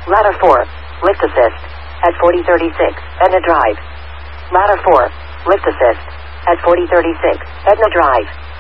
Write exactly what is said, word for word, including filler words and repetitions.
Ladder four, lift assist, at forty thirty-six, Edna Drive. Ladder four, lift assist, at forty thirty-six, Edna Drive.